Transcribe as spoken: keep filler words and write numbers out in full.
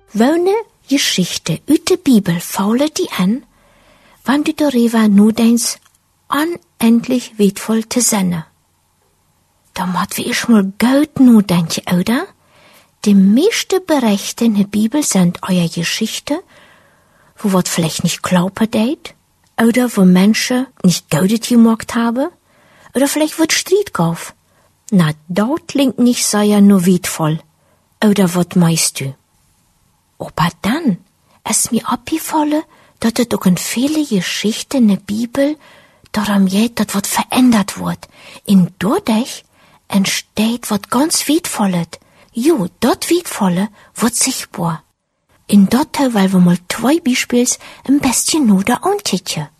Welne Geschichte uit de Bibel faulet die an, wann du darüber nur denkst, unendlich wertvoll zu sein. Da mat wie ich mal gut nur denken, oder? Die meiste Berichte in der Bibel sind euer Geschichte, wo wat vielleicht nicht glauben deit, oder wo Menschen nicht Gaudet gemacht haben, oder vielleicht wird Streit gauf. Na, dort klingt nicht sehr nur wertvoll. Oder wat meinst du? Aber dann ist mir abgefallen, dass es auch in viele Geschichten in der Bibel darum geht, dass was verändert wird. In dadurch entsteht was ganz Wertvolles. Jo, dort Wertvolle wird sichtbar. In dort, weil wir mal zwei Beispiels ein bisschen nur da anticken.